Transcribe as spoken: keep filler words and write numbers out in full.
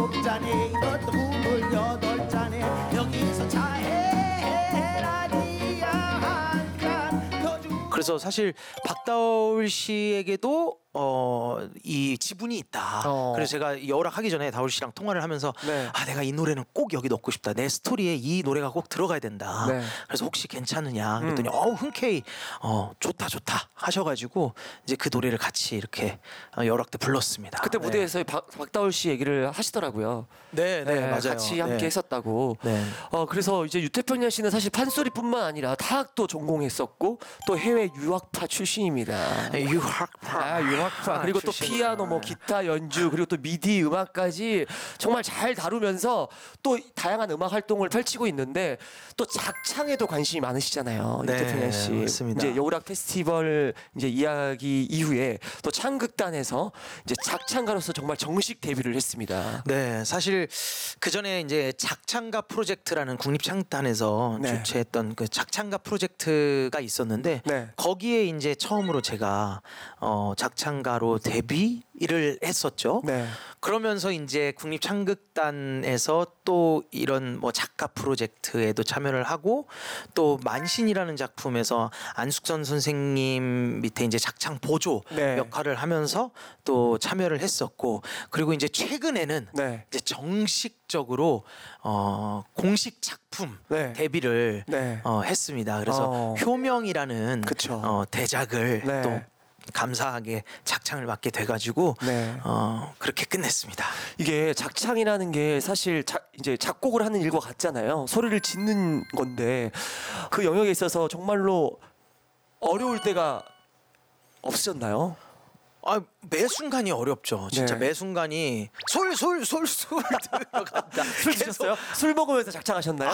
일곱 잔에 이것도 물을 여덟 잔에 여기서 차해라니야 한잔더 주. 그래서 사실 박다울 씨에게도 어, 이 지분이 있다. 어. 그래서 제가 여락하기 전에 다울 씨랑 통화를 하면서 네. 아 내가 이 노래는 꼭 여기 넣고 싶다. 내 스토리에 이 노래가 꼭 들어가야 된다. 네. 그래서 혹시 괜찮으냐 그랬더니 음. 어우 흔쾌히 어 좋다 좋다 하셔가지고 이제 그 노래를 같이 이렇게 어, 여락 때 불렀습니다. 그때 네. 무대에서 박, 박다울 씨 얘기를 하시더라고요. 네, 네, 맞아요. 같이 함께 네. 했었다고. 네. 어 그래서 이제 유태평양 씨는 사실 판소리뿐만 아니라 타악도 전공했었고 또 해외 유학파 출신입니다. 유학파. 아, 유학파 그리고 또 출신. 피아노, 뭐 기타 연주 그리고 또 미디 음악까지 정말 잘 다루면서 또 다양한 음악 활동을 펼치고 있는데 또 작창에도 관심이 많으시잖아요. 네, 유태평양 씨. 맞습니다. 이제 여우락 페스티벌 이제 이야기 이후에 또 창극단에서 이제 작창가로서 정말 정식 데뷔를 했습니다. 네, 사실 그 전에 이제 작창가 프로젝트라는 국립창단에서 네. 주최했던 그 작창가 프로젝트가 있었는데 네. 거기에 이제 처음으로 제가 어 작창가로 데뷔를 했었죠. 네. 그러면서 이제 국립창극단에서 또 이런 뭐 작가 프로젝트에도 참여를 하고 또 만신이라는 작품에서 안숙선 선생님 밑에 이제 작창 보조 네. 역할을 하면서 또 참여를 했었고 그리고 이제 최근에는 네. 이제 정식적으로 어 공식 작품 네. 데뷔를 네. 어 했습니다. 그래서 어. 효명이라는 그쵸. 어 대작을 네. 또 감사하게 작창을 맡게 돼가지고 네. 어 그렇게 끝냈습니다. 이게 작창이라는 게 사실 자, 이제 작곡을 하는 일과 같잖아요. 소리를 짓는 건데 그 영역에 있어서 정말로 어려울 때가 없으셨나요? 아, 매 순간이 어렵죠. 진짜 네. 매 순간이 솔솔솔솔 들어간다. 술 드셨어요? 술 먹으면서 작창하셨나요?